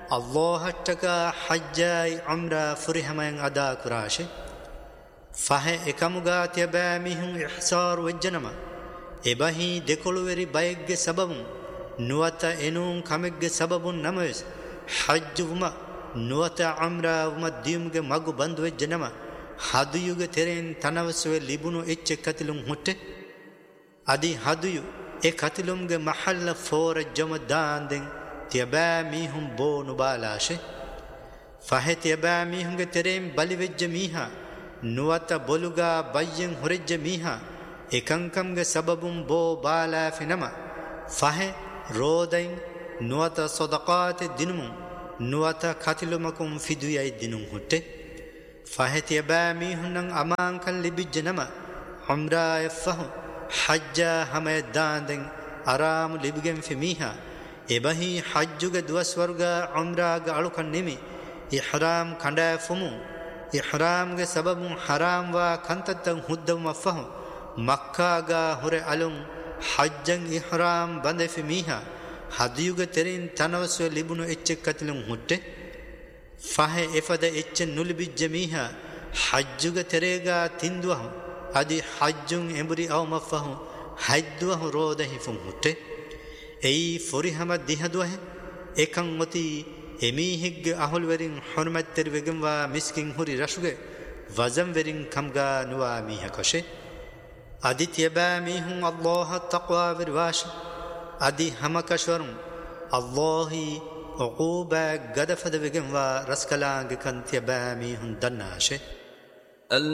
الله تكا حجاي عمرا فرحمين أدا كراشي فه إكاموغا تيباميهم إحصار وجنما إباهي ديكولووري بايغ سبب نواتا إنون كاميغ سبب نمويس حج وما نواتا عمرا وما ديومغ مغو بند وجنما هديوغ ترين تنوسوه لبنو إچ كتلون هوتي أدي هديو كتلونغ محل فور جمع داندين تيباميهم بو نبالاشي فه تيباميهم ترين بلي وجه ميها نواتا بولوغا بايين هرج ميها إكانكمغ سببون بو بالا فينما فه رودين نواتا صدقات دينمون نواتا كاتلومكم فيدويا دينون هوتي فه تيباميهم أمان كان لبجنما عمرا يفهم حجا همه داندن آرام لبگن فيميها إبهي حجوغ دوسورغا عمراغ ألوكن نمي إحرام كندا فمو إحرامغ سبب حرام و كنتتن هدو مفهم مكاغا هره ألون حجن إحرام بند فيميها هديوغ ترين تنوسو لبنو إچ كتلن هوتي فه إفد إچ نلبي جميها حجوغ تريغا تندوهم أدي حجون إمبري أو مفهم حجوه روده فمهوتي أي فريهم ديهدوه إكان متي إميهج أهل ورين حرمت ترويجم ومسكين هوري رشوه وزم ورين كمغا نوا ميها كشه أدي تيبا ميهم الله التقوى ورواش أدي هما كشورم الله عقوبة قدفد وجم ورسكلانج كان تيبا ميهم دناشه